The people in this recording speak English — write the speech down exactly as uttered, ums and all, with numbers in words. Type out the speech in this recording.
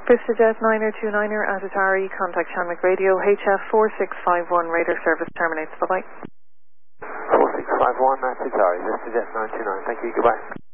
VistaJet niner two niner at Atari, contact Shamrock Radio, H F four six five one, radar service terminates. Bye-bye. four six five one at Atari, VistaJet nine two nine. Thank you, goodbye.